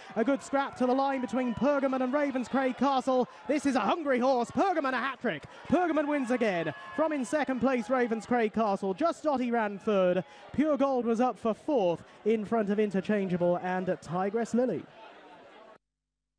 A good scrap to the line between Pergamon and Ravenscraig Castle. This is a hungry horse. Pergamon a hat-trick. Pergamon wins again. From in second place, Ravenscraig Castle. Just Dotty ran third. Pure Gold was up for fourth in front of Interchangeable and Tigress Lily.